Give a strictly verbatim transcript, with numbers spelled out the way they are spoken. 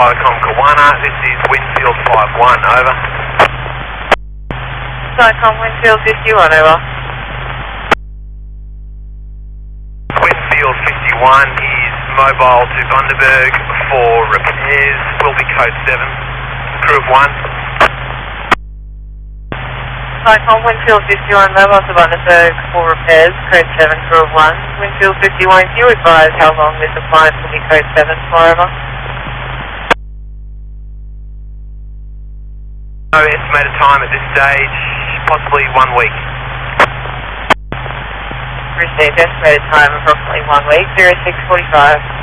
Viacom Kawana, this is Winfield five one, over. Viacom Winfield fifty-one, over. Winfield fifty-one is mobile to Bundaberg for repairs, will be code seven, crew of one. Viacom Winfield fifty-one, mobile to Bundaberg for repairs, code seven, crew of one. Winfield fifty-one, can you advise how long this appliance will be code seven for, over? No estimated time at this stage, possibly one week. Received estimated time approximately one week, zero six forty-five.